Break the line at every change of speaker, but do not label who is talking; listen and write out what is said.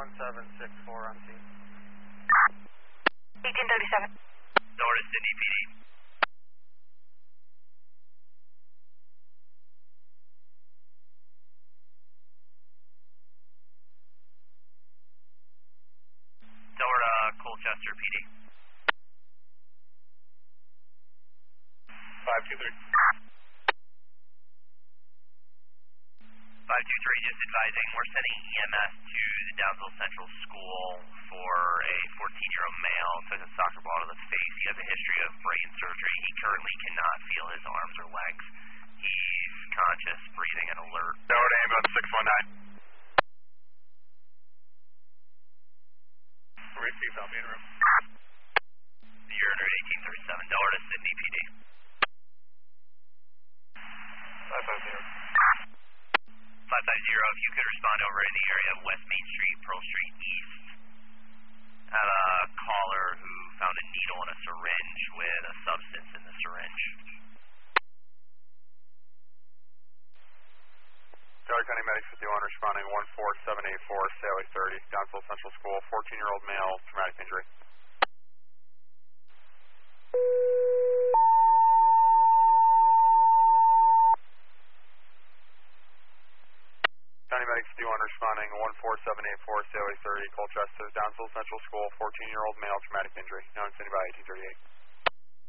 1764 on scene.
1837.
Delaware to Sydney PD. Delaware to Colchester PD.
523.
523, just advising, we're sending EMS to the Downsville Central School for a 14-year-old male. Took a soccer ball to the face. He has a history of brain surgery. He currently cannot feel his arms or legs. He's conscious, breathing, and alert.
Delaware to ambulance 619. Receive, I'll be in room.
You're under 1837, Delaware to Sydney PD.
550.
550, if you could respond over in the area of West Main Street, Pearl Street East. Had a caller who found a needle and a syringe with a substance in the syringe.
Delaware County Medics 51 responding 14784, Saley 30, Downsville Central School, 14-year-old male, traumatic injury. County Medics 51 responding 14784, Saley 30, Colchester, Downsville Central School, 14-year-old male, traumatic injury. Known city by 1838.